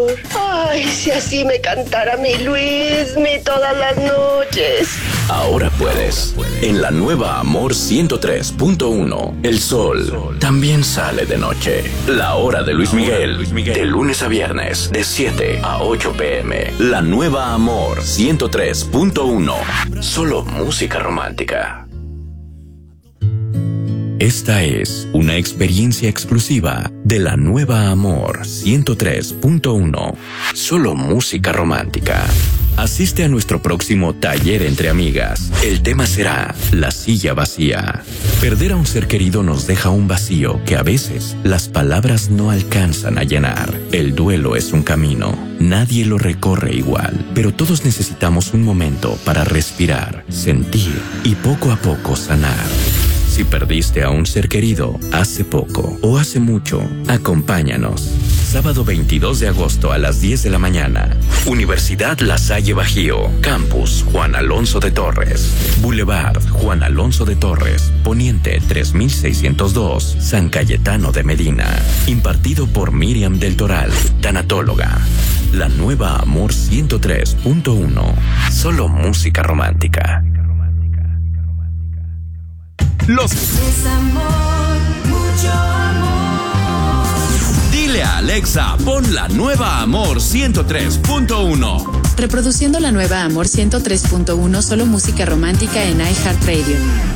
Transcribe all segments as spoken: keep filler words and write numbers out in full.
Ay, si así me cantara mi Luismi todas las noches. Ahora puedes. En la nueva Amor ciento tres punto uno, el sol también sale de noche. La hora de Luis Miguel, de lunes a viernes, de siete a ocho pm. La nueva Amor ciento tres punto uno. Solo música romántica. Esta es una experiencia exclusiva de la nueva Amor ciento tres punto uno. Solo música romántica. Asiste a nuestro próximo taller entre amigas. El tema será la silla vacía. Perder a un ser querido nos deja un vacío que a veces las palabras no alcanzan a llenar. El duelo es un camino. Nadie lo recorre igual, pero todos necesitamos un momento para respirar, sentir y poco a poco sanar. Si perdiste a un ser querido hace poco o hace mucho, acompáñanos. Sábado veintidós de agosto a las diez de la mañana. Universidad La Salle Bajío. Campus Juan Alonso de Torres. Boulevard Juan Alonso de Torres. Poniente tres mil seiscientos dos. San Cayetano de Medina. Impartido por Miriam del Toral, tanatóloga. La nueva Amor ciento tres punto uno. Solo música romántica. Los Es amor, mucho amor. Dile a Alexa, pon la nueva Amor ciento tres punto uno. Reproduciendo la nueva Amor ciento tres punto uno, solo música romántica en iHeartRadio.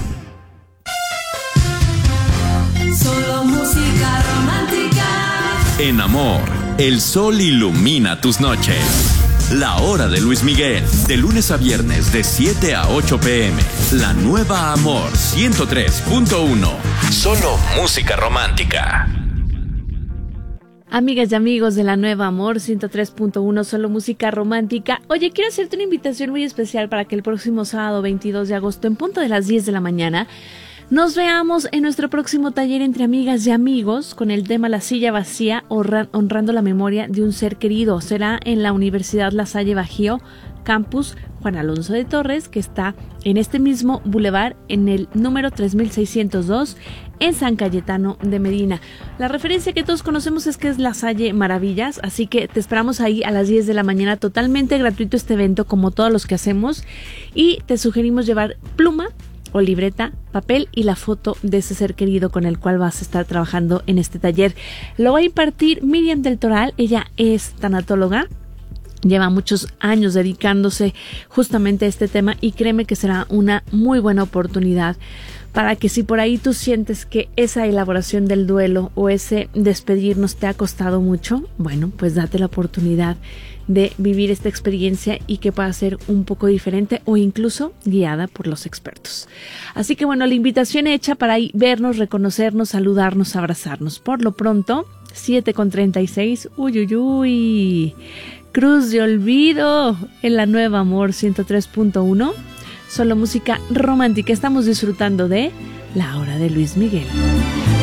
Solo música romántica. En Amor, el sol ilumina tus noches. La hora de Luis Miguel, de lunes a viernes de siete a ocho pm. La nueva Amor ciento tres punto uno. Solo música romántica. Amigas y amigos de la nueva Amor ciento tres punto uno, solo música romántica. Oye, quiero hacerte una invitación muy especial para que el próximo sábado veintidós de agosto, en punto de las diez de la mañana, nos veamos en nuestro próximo taller entre amigas y amigos con el tema La silla vacía, honrando la memoria de un ser querido. Será en la Universidad La Salle Bajío, Campus Juan Alonso de Torres, que está en este mismo bulevar, en el número tres mil seiscientos dos, en San Cayetano de Medina. La referencia que todos conocemos es que es La Salle Maravillas, así que te esperamos ahí a las diez de la mañana, totalmente gratuito este evento como todos los que hacemos, y te sugerimos llevar pluma o libreta, papel y la foto de ese ser querido con el cual vas a estar trabajando en este taller. Lo va a impartir Miriam del Toral. Ella es tanatóloga, lleva muchos años dedicándose justamente a este tema y créeme que será una muy buena oportunidad para que si por ahí tú sientes que esa elaboración del duelo o ese despedirnos te ha costado mucho, bueno, pues date la oportunidad de vivir esta experiencia y que pueda ser un poco diferente o incluso guiada por los expertos. Así que bueno, la invitación hecha para ahí vernos, reconocernos, saludarnos, abrazarnos. Por lo pronto, siete con treinta y seis, uy, uy, uy, Cruz de Olvido en la nueva Amor ciento tres punto uno, solo música romántica. Estamos disfrutando de La Hora de Luis Miguel.